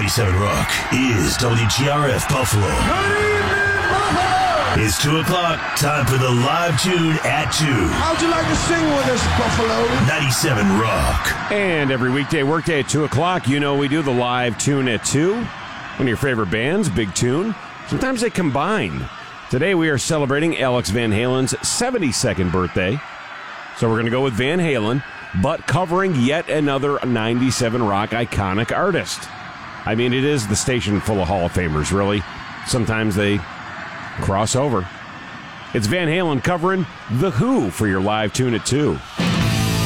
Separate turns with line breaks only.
97 Rock is WGRF Buffalo.
Good evening, Buffalo!
It's 2 o'clock. Time for the live tune at 2.
How'd you like to sing with us, Buffalo?
97 Rock.
And every weekday, workday at 2 o'clock, you know we do the live tune at 2. One of your favorite bands, Big Tune. Sometimes they combine. Today we are celebrating Alex Van Halen's 72nd birthday. So we're going to go with Van Halen, but covering yet another 97 Rock iconic artist. I mean, it is the station full of Hall of Famers, really. Sometimes they cross over. It's Van Halen covering The Who for your live tune at 2.